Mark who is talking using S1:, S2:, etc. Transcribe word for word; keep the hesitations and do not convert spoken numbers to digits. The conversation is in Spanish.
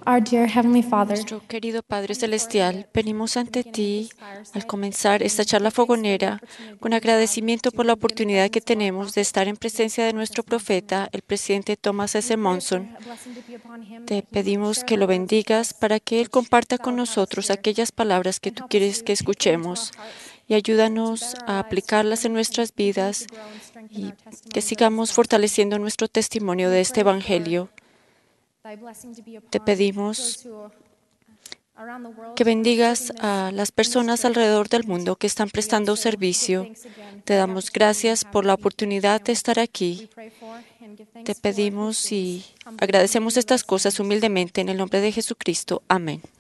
S1: Our dear Heavenly Father,
S2: Nuestro querido Padre Celestial, venimos ante ti al comenzar esta charla fogonera con agradecimiento por la oportunidad que tenemos de estar en presencia de nuestro profeta, el presidente Thomas S. Monson. Te pedimos que lo bendigas para que Él comparta con nosotros aquellas palabras que tú quieres que escuchemos y ayúdanos a aplicarlas en nuestras vidas y que sigamos fortaleciendo nuestro testimonio de este Evangelio. Te pedimos que bendigas a las personas alrededor del mundo que están prestando servicio. Te damos gracias por la oportunidad de estar aquí. Te pedimos y agradecemos estas cosas humildemente en el nombre de Jesucristo. Amén.